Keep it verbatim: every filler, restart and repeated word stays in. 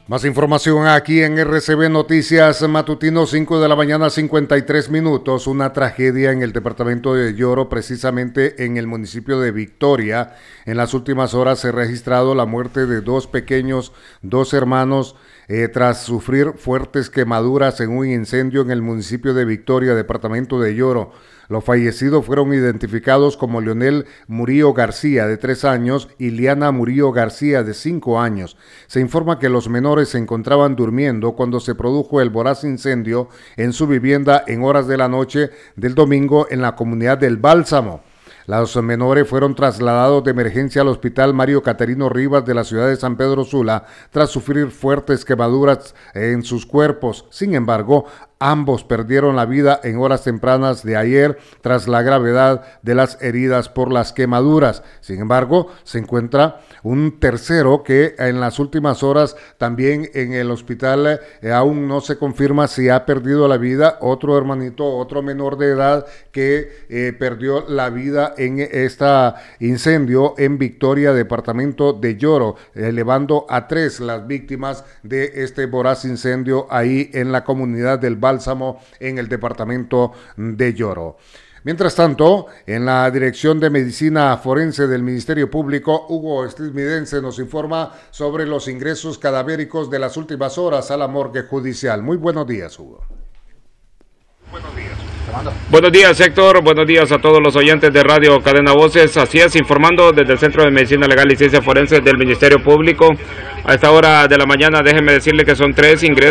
Más información aquí en R C B Noticias Matutino, cinco de la mañana, cincuenta y tres minutos. Una tragedia en el departamento de Yoro, precisamente en el municipio de Victoria. En las últimas horas se ha registrado la muerte de dos pequeños, dos hermanos, eh, tras sufrir fuertes quemaduras en un incendio en el municipio de Victoria, departamento de Yoro. Los fallecidos fueron identificados como Leonel Murillo García, de tres años, y Liana Murillo García, de cinco años. Se informa que los menores se encontraban durmiendo cuando se produjo el voraz incendio en su vivienda en horas de la noche del domingo en la comunidad del Bálsamo. Los menores fueron trasladados de emergencia al hospital Mario Caterino Rivas de la ciudad de San Pedro Sula tras sufrir fuertes quemaduras en sus cuerpos. Sin embargo, ambos perdieron la vida en horas tempranas de ayer tras la gravedad de las heridas por las quemaduras. Sin embargo, se encuentra un tercero que en las últimas horas también en el hospital eh, aún no se confirma si ha perdido la vida. Otro hermanito, otro menor de edad que eh, perdió la vida en este incendio en Victoria, departamento de Yoro, elevando a tres las víctimas de este voraz incendio ahí en la comunidad del Bálsamo en el departamento de Yoro. Mientras tanto, en la Dirección de Medicina Forense del Ministerio Público, Hugo Estimidense nos informa sobre los ingresos cadavéricos de las últimas horas a la morgue judicial. Muy buenos días, Hugo. Buenos días. Buenos días, Héctor. Buenos días a todos los oyentes de Radio Cadena Voces. Así es, informando desde el Centro de Medicina Legal y Ciencia Forense del Ministerio Público. A esta hora de la mañana, déjenme decirle que son tres ingresos